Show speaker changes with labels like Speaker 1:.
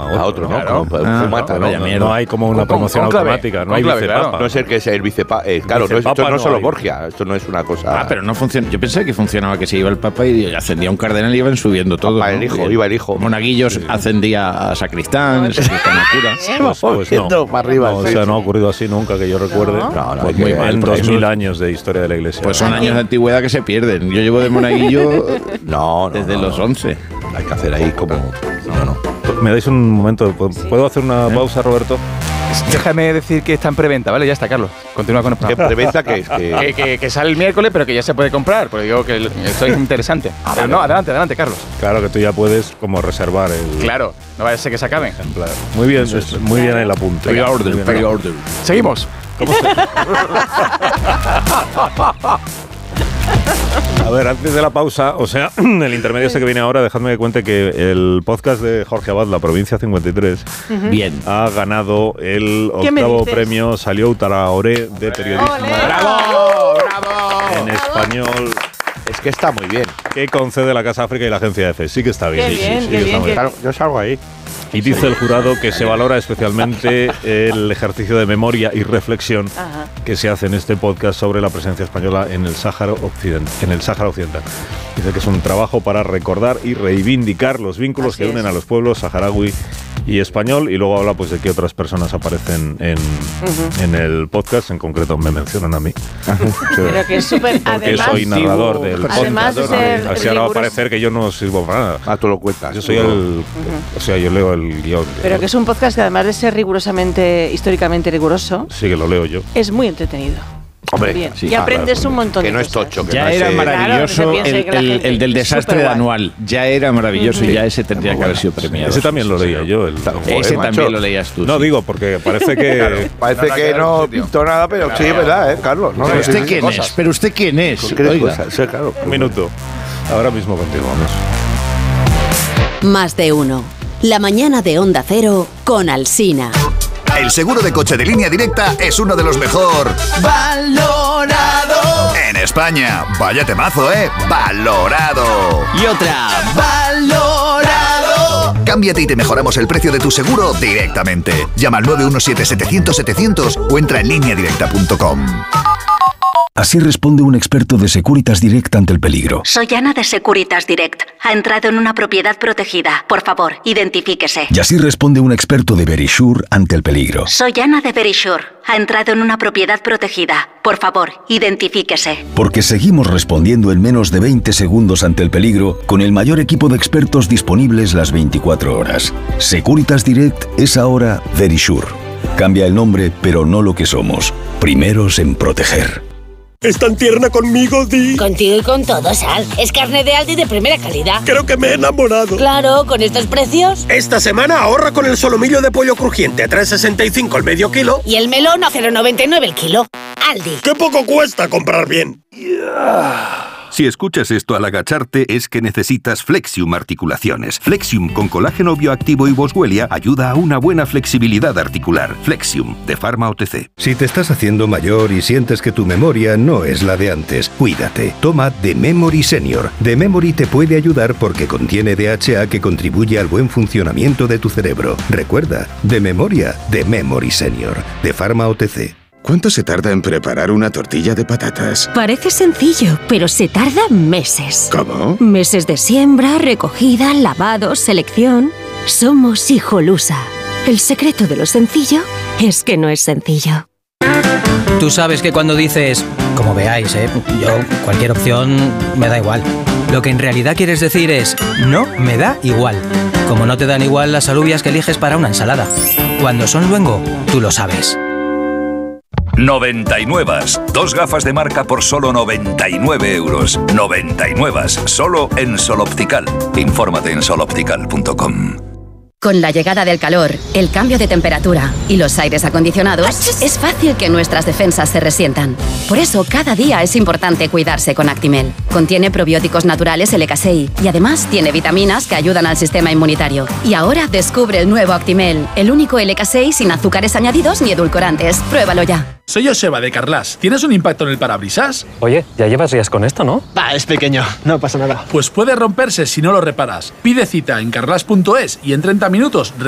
Speaker 1: a otro, ¿no?
Speaker 2: Claro.
Speaker 1: Fumata, no hay como una promoción automática, no hay vicepapa.
Speaker 2: No es el que sea el vicepapa. Claro, esto no es solo Borgia, esto no es una cosa.
Speaker 3: Pero no funciona. Yo pensé que funcionaba que se iba el papa y ascendía un cardenal y iban subiendo todo.
Speaker 2: Iba el hijo.
Speaker 3: Monaguillos ascendía a sacristán, el sacristán a cura.
Speaker 2: Pues no. Para arriba.
Speaker 1: O sea, no ha ocurrido así nunca que yo recuerde.
Speaker 3: Pues muy mal.
Speaker 1: En 2000 años de historia de la Iglesia.
Speaker 3: Pues son años de antigüedad que se pierden. Yo llevo de monaguillo desde los 11.
Speaker 2: Hay que hacer ahí como...
Speaker 1: ¿Me dais un momento? ¿Puedo hacer una pausa, Roberto?
Speaker 4: Déjame decir que está en preventa, ¿vale? Ya está, Carlos. Continúa con el programa.
Speaker 2: ¿Qué preventa qué es?
Speaker 4: Que sale el miércoles, pero que ya se puede comprar. Porque digo que esto es interesante. Pero no, adelante, Carlos.
Speaker 1: Claro que tú ya puedes como reservar el...
Speaker 4: Claro, no vaya a ser que se acaben.
Speaker 1: Muy bien, muy bien el apunte.
Speaker 4: Pre-order. Seguimos.
Speaker 1: A ver, antes de la pausa, o sea, el intermedio este que viene ahora, dejadme que cuente que el podcast de Jorge Abad, La Provincia 53, ha ganado el 8º premio Salió Traoré de periodismo.
Speaker 2: ¡Bravo!
Speaker 1: En español.
Speaker 2: Es que está muy bien.
Speaker 1: Que concede la Casa África y la Agencia EFE. Sí que está bien.
Speaker 2: Claro, yo salgo ahí.
Speaker 1: Y dice el jurado que se valora especialmente el ejercicio de memoria y reflexión que se hace en este podcast sobre la presencia española en el Sáhara Occidental. Dice que es un trabajo para recordar y reivindicar los vínculos que unen a los pueblos saharaui y español, y luego habla pues de que otras personas aparecen en el podcast, en concreto me mencionan a mí.
Speaker 5: Pero que es súper...
Speaker 1: Porque soy narrador del podcast.
Speaker 5: Además de ser
Speaker 1: así ahora va a parecer que yo no sirvo para nada.
Speaker 2: Tú lo cuentas.
Speaker 1: Yo soy o sea, yo leo el guión.
Speaker 5: Pero que es un podcast que además de ser históricamente riguroso...
Speaker 1: Sí, que lo leo yo.
Speaker 5: Es muy entretenido.
Speaker 2: Hombre,
Speaker 5: bien. Y aprendes un montón de cosas.
Speaker 2: Que no es tocho. Que
Speaker 3: ya
Speaker 2: no
Speaker 3: era
Speaker 2: es,
Speaker 3: maravilloso el del desastre de anual. Ya era maravilloso y ya ese tendría que haber sido premiado.
Speaker 1: Ese también lo leía yo.
Speaker 3: Ese también lo leías tú.
Speaker 1: No digo, porque parece que...
Speaker 2: Parece que no pintó nada, pero sí, es verdad, Carlos. No,
Speaker 3: ¿Pero usted quién es? ¿Pero usted quién es?
Speaker 2: Sí, claro.
Speaker 1: Un minuto. Ahora mismo continuamos.
Speaker 6: Más de uno. La mañana de Onda Cero con Alsina.
Speaker 7: El seguro de coche de Línea Directa es uno de los mejor valorado en España. Vaya temazo, valorado.
Speaker 3: Y otra,
Speaker 7: valorado. Cámbiate y te mejoramos el precio de tu seguro directamente. Llama al 917-700-700 o entra en lineadirecta.com.
Speaker 8: Así responde un experto de Securitas Direct ante el peligro.
Speaker 6: Soy Ana de Securitas Direct. Ha entrado en una propiedad protegida. Por favor, identifíquese.
Speaker 8: Y así responde un experto de Verisure ante el peligro.
Speaker 6: Soy Ana de Verisure. Ha entrado en una propiedad protegida. Por favor, identifíquese.
Speaker 8: Porque seguimos respondiendo en menos de 20 segundos ante el peligro con el mayor equipo de expertos disponibles las 24 horas. Securitas Direct es ahora Verisure. Cambia el nombre, pero no lo que somos. Primeros en proteger.
Speaker 9: ¿Es tan tierna conmigo, Di?
Speaker 10: Contigo y con todo, Sal. Es carne de Aldi de primera calidad.
Speaker 9: Creo que me he enamorado.
Speaker 10: Claro, con estos precios.
Speaker 9: Esta semana ahorra con el solomillo de pollo crujiente a 3,65 el medio kilo.
Speaker 10: Y el melón a 0,99 el kilo. Aldi.
Speaker 9: ¡Qué poco cuesta comprar bien!
Speaker 11: Si escuchas esto al agacharte es que necesitas Flexium Articulaciones. Flexium con colágeno bioactivo y boswellia ayuda a una buena flexibilidad articular. Flexium, de Pharma OTC.
Speaker 12: Si te estás haciendo mayor y sientes que tu memoria no es la de antes, cuídate. Toma The Memory Senior. The Memory te puede ayudar porque contiene DHA que contribuye al buen funcionamiento de tu cerebro. Recuerda, de memoria, The Memory Senior, de Pharma OTC.
Speaker 13: ¿Cuánto se tarda en preparar una tortilla de patatas?
Speaker 14: Parece sencillo, pero se tarda meses.
Speaker 13: ¿Cómo?
Speaker 14: Meses de siembra, recogida, lavado, selección. Somos Hijolusa. El secreto de lo sencillo es que no es sencillo.
Speaker 15: Tú sabes que cuando dices, como veáis, yo cualquier opción me da igual. Lo que en realidad quieres decir es, no me da igual. Como no te dan igual las alubias que eliges para una ensalada. Cuando son luengo, tú lo sabes.
Speaker 16: 99. 2 gafas de marca por solo 99 euros. 99. Solo en Sol Optical. Infórmate en soloptical.com.
Speaker 6: Con la llegada del calor, el cambio de temperatura y los aires acondicionados, es fácil que nuestras defensas se resientan. Por eso, cada día es importante cuidarse con Actimel. Contiene probióticos naturales LK6 y además tiene vitaminas que ayudan al sistema inmunitario. Y ahora descubre el nuevo Actimel, el único LK6 sin azúcares añadidos ni edulcorantes. Pruébalo ya.
Speaker 17: Soy Joseba de Carglass. ¿Tienes un impacto en el parabrisas?
Speaker 18: Oye, ya llevas días con esto, ¿no?
Speaker 17: Es pequeño, no pasa nada. Pues puede romperse si no lo reparas. Pide cita en carglass.es y en 30 minutos